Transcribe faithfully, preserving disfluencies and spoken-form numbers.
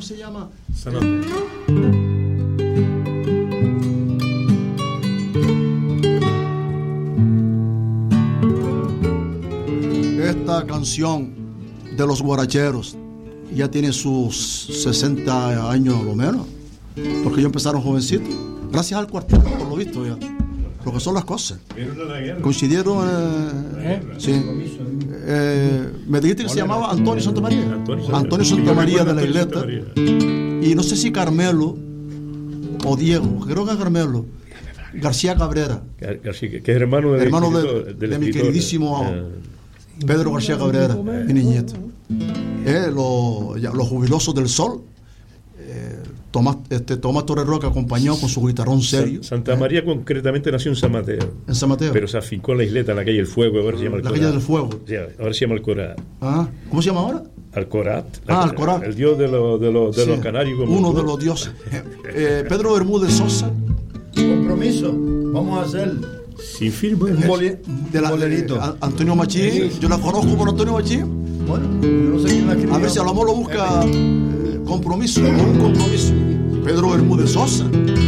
se llama? Zanotti. Esta canción de los guaracheros ya tiene sus sesenta años o lo menos, porque ellos empezaron jovencitos, gracias al cuarteto, por lo visto ya. Lo que son las cosas. Coincidieron, eh, sí. Eh, me dijiste que se llamaba Antonio Santamaría. Antonio, Antonio Santamaría de la Isleta. Y no sé si Carmelo o Diego, creo que es Carmelo. García Cabrera. García, que es hermano, de, hermano de, escritor, del de mi escritor, queridísimo eh, Pedro García Cabrera, mi niñito. Eh, los, ya, los jubilosos del sol. Eh, Tomás, este, Tomás Torres Roca acompañado con su guitarrón serio. Santa María, eh. concretamente nació en San Mateo. En San Mateo. Pero se afincó en la isleta, en la calle del Fuego, ahora se llama La calle del Fuego. Sí, ahora se llama Alcorat. Ah, ¿cómo se llama ahora? Alcorat. Ah, Alcorat. El dios de, lo, de, lo, de sí, los canarios. Como uno tú. de los dioses. Eh, Pedro Bermúdez Sosa. Compromiso. Vamos a hacer. Sin firma. Un, boli, de la, un bolerito. Eh, Antonio Machín. Sí. Yo la conozco por Antonio Machín. Bueno, yo no sé quién la escribió. A ver si a lo mejor lo busca eh, compromiso. Un compromiso. Pedro Bermúdez Sosa.